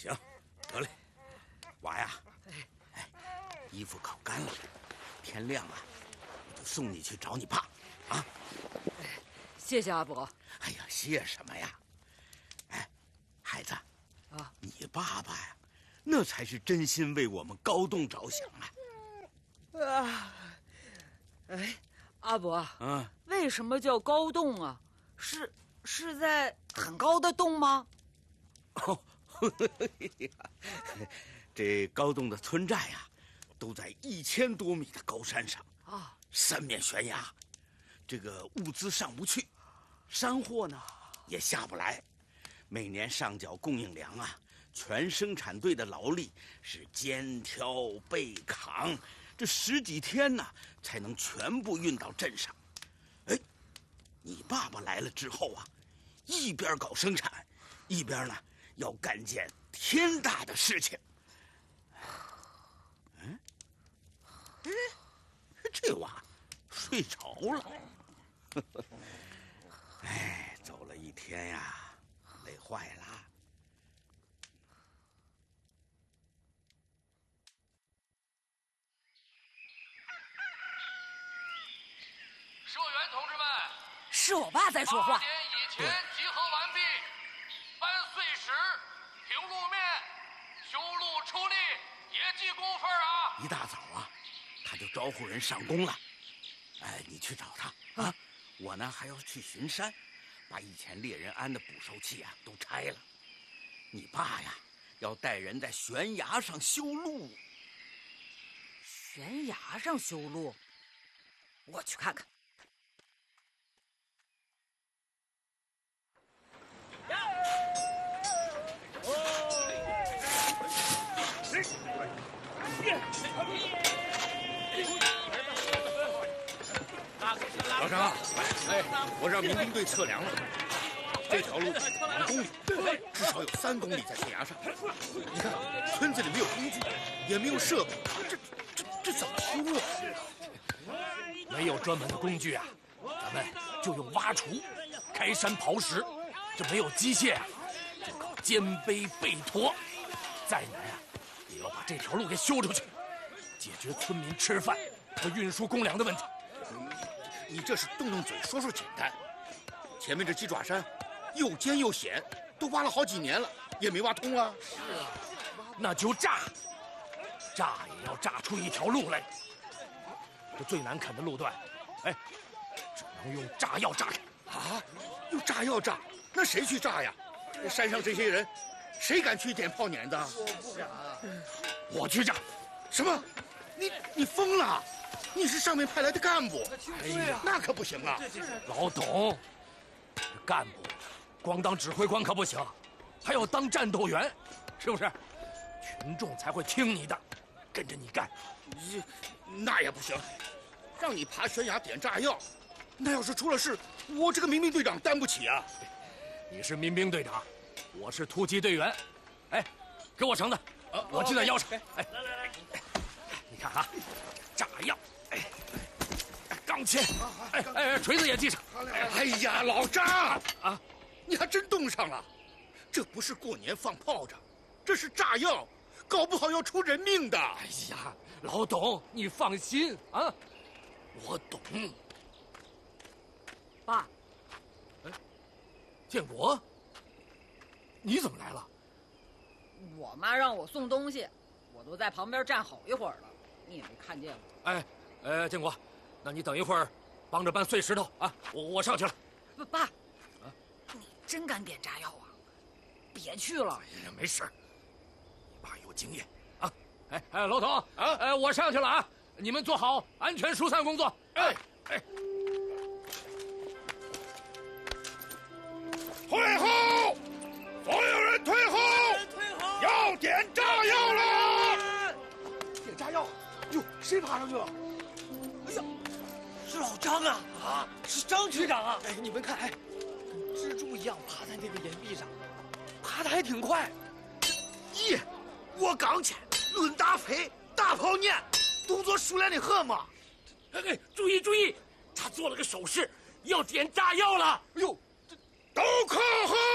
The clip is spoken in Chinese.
行，得嘞，娃呀，哎，衣服烤干了，天亮了，我就送你去找你爸，啊。 谢谢阿伯。 哎呀，谢什么呀？哎，孩子， 啊， 你爸爸呀，那才是真心为我们高栋着想啊！ 啊，哎，阿伯， 嗯， 为什么叫高洞啊？是在很高的洞吗？ 哦，这高栋的村寨呀，都在1000多米的高山上啊， 三面悬崖，这个物资上不去，山货呢也下不来，每年上缴供应粮啊，全生产队的劳力是肩挑背扛，这10几天呢才能全部运到镇上。哎，你爸爸来了之后啊，一边搞生产，一边呢要干件天大的事情。嗯，哎，这娃睡着了。哎，走了一天呀，累坏了。 社员同志们， 是我爸在说话。 8点以前集合完毕，搬碎石、平路面、修路出力，也记工分啊！ 一大早啊，他就招呼人上工了。哎，你去找他啊！我呢还要去巡山，把以前猎人安的捕兽器啊都拆了。你爸呀，要带人在悬崖上修路。 悬崖上修路，我去看看。 老张，哎，我让民兵队测量了，这条路2公里，至少有3公里在悬崖上。你看，村子里没有工具，也没有设备，这怎么修啊？ 没有专门的工具啊，咱们就用挖锄、开山刨石。这没有机械啊，就靠肩背背驮。再难啊，也要把这条路给修出去，解决村民吃饭和运输公粮的问题。 你这是动动嘴说说简单，前面这鸡爪山又尖又险，都挖了好几年了，也没挖通啊。 是啊，那就炸也要炸出一条路来。这最难啃的路段，哎，只能用炸药炸开。 啊，用炸药炸？那谁去炸呀？山上这些人，谁敢去点炮碾子？ 我去炸。 什么？你疯了？你是上面派来的干部， 哎呀， 那可不行啊！ 老董，这干部光当指挥官可不行，还要当战斗员，是不是？群众才会听你的，跟着你干。 那也不行，让你爬悬崖点炸药，那要是出了事，我这个民兵队长担不起啊！ 你是民兵队长，我是突击队员。哎，给我绳子，我系在腰上。哎，来，你看啊，炸药。钢钎，锤子也系上。 哎呀，老张啊，你还真动上了！这不是过年放炮仗，这是炸药，搞不好要出人命的。 哎呀，老董，你放心啊，我懂。 爸， 建国，你怎么来了？ 我妈让我送东西，我都在旁边站好一会儿了，你也没看见我。 建国。那你等一会儿，帮着搬碎石头啊！我上去了。 爸，你真敢点炸药啊？别去了。 哎呀，没事，你爸有经验啊。老董啊，我上去了啊！你们做好安全疏散工作。 退后！所有人退后！要点炸药了！ 点炸药！哟，谁爬上去了？哎呀！是老张啊！啊，是张局长啊！哎，你们看，跟蜘蛛一样爬在那个岩壁上，爬得还挺快。 咦，我刚去，论大飞，大炮念，动作熟练的很嘛。 注意，他做了个手势，要点炸药了。 哎呦，都靠后！